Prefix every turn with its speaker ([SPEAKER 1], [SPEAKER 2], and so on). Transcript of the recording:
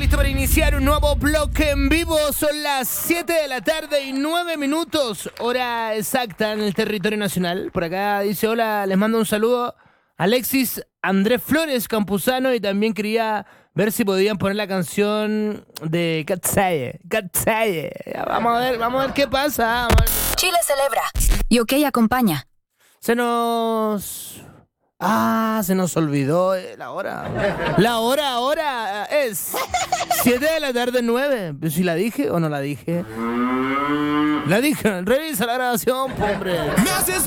[SPEAKER 1] listo para iniciar un nuevo bloque en vivo. Son las 7 de la tarde y 9 minutos, hora exacta en el territorio nacional. Por acá dice, hola, les mando un saludo. Alexis Andrés Flores Campuzano, y también quería ver si podían poner la canción de Katsaye. Vamos a ver qué pasa.
[SPEAKER 2] Chile celebra. Y OK acompaña.
[SPEAKER 1] Se nos olvidó la hora. La hora ahora es 7 de la tarde 9. ¿Si la dije o no la dije? La dije. Revisa la grabación, hombre.